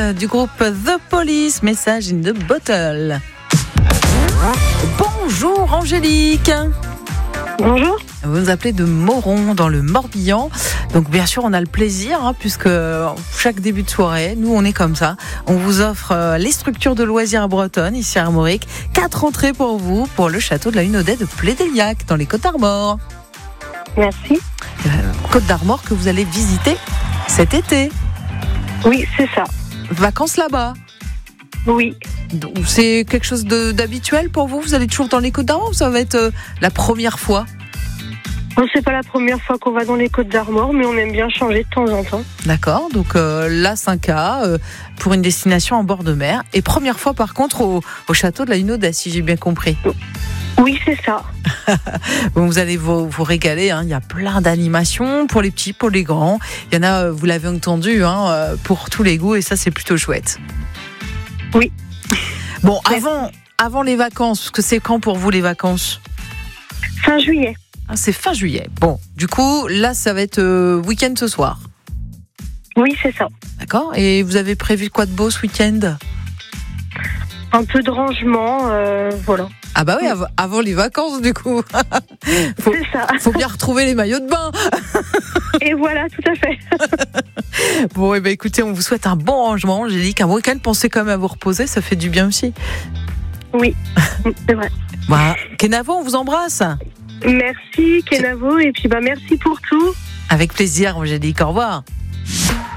du groupe The Police, Message in the Bottle. Bonjour Angélique. Bonjour. Vous nous appelez de Moron dans le Morbihan. Donc bien sûr on a le plaisir puisque chaque début de soirée, nous on est comme ça. On vous offre les structures de loisirs bretonnes ici à Armorique. 4 entrées pour vous pour le château de la Hunaudet de Plédéliac dans les Côtes d'Armor. Merci. Côte d'Armor que vous allez visiter cet été. Oui, c'est ça. Vacances là-bas. Oui. Donc, c'est quelque chose d'habituel pour vous? Vous allez toujours dans les Côtes d'Armor ou ça va être la première fois? C'est pas la première fois qu'on va dans les Côtes d'Armor, mais on aime bien changer de temps en temps. D'accord, donc la 5A pour une destination en bord de mer. Et première fois par contre au château de la Hunaudet, si j'ai bien compris. Oui, c'est ça. Bon, vous allez vous régaler, hein. Il y a plein d'animations pour les petits, pour les grands. Il y en a, vous l'avez entendu, pour tous les goûts et ça c'est plutôt chouette. Oui. Bon, avant les vacances, parce que c'est quand pour vous les vacances? Fin juillet. Ah, c'est fin juillet. Bon, du coup, là, ça va être week-end ce soir. Oui, c'est ça. D'accord. Et vous avez prévu quoi de beau ce week-end? Un peu de rangement, voilà. Ah bah oui, avant les vacances, du coup. C'est ça. Faut bien retrouver les maillots de bain. Et voilà, tout à fait. Bon, et ben écoutez, on vous souhaite un bon rangement, Angélique. Un week-end, pensez quand même à vous reposer, ça fait du bien aussi. Oui, c'est vrai. Bah, Kenavo, on vous embrasse. Merci Kenavo et puis merci pour tout. Avec plaisir Angélique, au revoir.